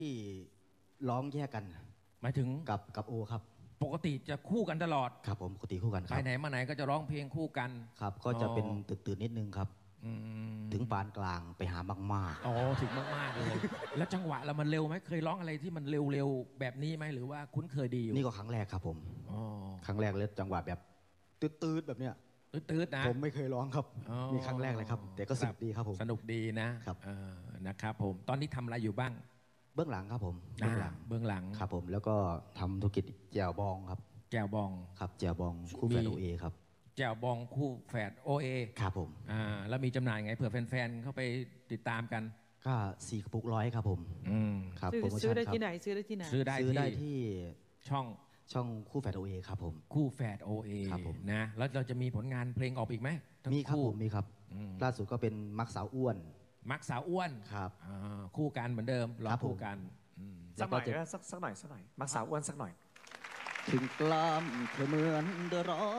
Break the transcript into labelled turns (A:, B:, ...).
A: ที่ร้องแยกกัน
B: หมายถึง
A: กับโอครับ
B: ปกติจะคู่กันตลอด
A: ครับผมปกติคู่กันค
B: ไป
A: รับ
B: ไหนมาไหนก็จะร้องเพลงคู่กัน
A: ครับก็จะเป็นตื่นนิดนึงครับถึงปานกลางไปหามาก
B: ๆอ๋อถึงมากๆเลยแล้วจังหวะเรามันเร็วไหมเคยร้องอะไรที่มันเร็วๆแบบนี้ไหมหรือว่าคุ้นเคยดีอยู่
A: นี่ก็ครั้งแรกครับผมครั้งแรกเลยจังหวะแบบตืดแบบเนี้ย
B: ตืดนะ
A: ผมไม่เคยร้องครับมีครั้งแรกเลยครับแต่ก็สนุกดีครับผม
B: สนุกดีนะครับนะครับผมตอนนี้ทำอะไรอยู่บ้าง
A: เบื้องหลังครับผม
B: เบื้องหลัง
A: ครับผมแล้วก็ทำธุรกิจแจวบองครับ
B: แจวบอง
A: ครับแจวบองคู่แฝดโอเอครับ
B: แจวบองคู่แฝดโอเอ
A: ครับผม
B: แล้วมีจำหน่ายไงเผื่อแฟนๆเข้าไปติดตามกัน
A: ก็4 กระปุก100ครับผม
C: ครับซื้อได้ที่ไหนซื้อได้ที่ไหน
A: ซื้อได้ที่ช่องคู่แฝดโอเอครับผม
B: คู่แฝดโอเอ
A: ครับผม
B: นะแล้วเราจะมีผลงานเพลงออกอีกไหม
A: มีครับผมมีครับล่าสุดก็เป็นมักสาวอ้วน
B: มักสาวอ้วน
A: ครับ
B: คู่กันเหมือนเดิมร้องคู่กัน
C: สักหน่อยสักหน่อยมักสาวอ้วนสักหน่อย
A: ถึงกล้ามเธอเหมือนเดือดร้อน